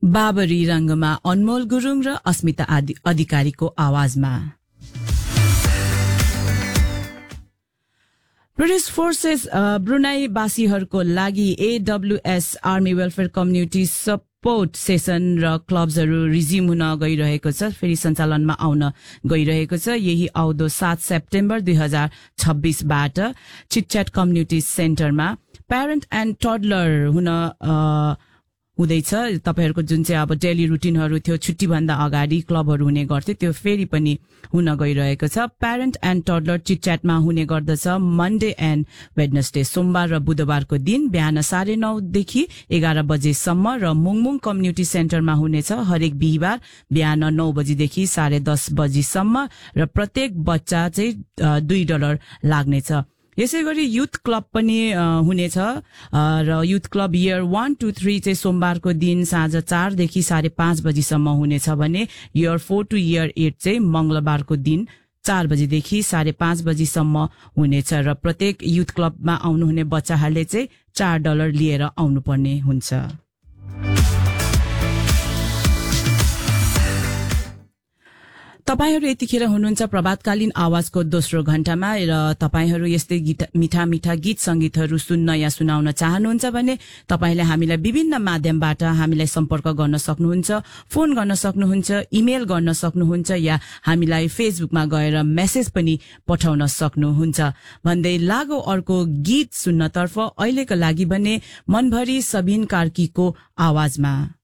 बाबरी रंगमा अनमोल गुरुङ र अस्मिता अधिकारीको आवाजमा। ब्रिटिश फोर्सेस ब्रुनाईवासीहरूको लागि AWS army welfare community support session र क्लब्सहरू रिज्युम हुन गइरहेको छ, फेरि सञ्चालनमा आउन गइरहेको छ। यही आउँदो 7 सेप्टेम्बर 2026 बाट चिटच्याट कम्युनिटी सेन्टरमा प्यारेन्ट एन्ड टडलर हुँदैछ। तपाईहरुको जुन चाहिँ अब डेली रुटिनहरू थियो छुट्टी भन्दा अगाडि क्लबहरू हुने गर्थ्यो, त्यो फेरि पनि हुन गइरहेको छ। प्यारेन्ट एन्ड टडलर चिटच्याटमा हुने गर्दछ मन्डे एन्ड वेडनेसडे, सोमबार र बुधबारको दिन बिहान 9:30 देखि 11 बजेसम्म र मुङमुङ कम्युनिटी सेन्टरमा हुनेछ हरेक बिहीबार बिहान 9 बजेदेखि 10:30 बजेसम्म र प्रत्येक बच्चा चाहिँ $2 लाग्नेछ। यसै गरी युथ क्लब पनि हुनेछ र युथ क्लब इयर 1, 2, 3 चाहिँ सोमबारको दिन साँझ 4 देखि 5:30 बजेसम्म हुनेछ भने इयर 4 to इयर 8 चाहिँ मंगलबारको दिन 4 बजेदेखि 5:30 बजेसम्म हुनेछ र प्रत्येक युथ क्लबमा आउनुहुने बच्चाहरूले चाहिँ $4 लिएर आउनुपर्ने हुन्छ। तपाईहरु यतिखेर हुनुहुन्छ प्रभातकालीन आवाजको दोस्रो घण्टामा र तपाईहरु यस्तै मिठा मिठा गीत संगीतहरु सुन्न या सुनाउन चाहनुहुन्छ भने तपाईले हामीलाई विभिन्न माध्यमबाट हामीलाई सम्पर्क गर्न सक्नुहुन्छ, फोन गर्न सक्नुहुन्छ, इमेल गर्न सक्नुहुन्छ या हामीलाई फेसबुकमा गएर मेसेज पनि पठाउन सक्नुहुन्छ। भन्दै लागो अर्को गीत सुन्नतर्फ अहिलेको लागि भने मनभरी सबिन कार्कीको आवाजमा।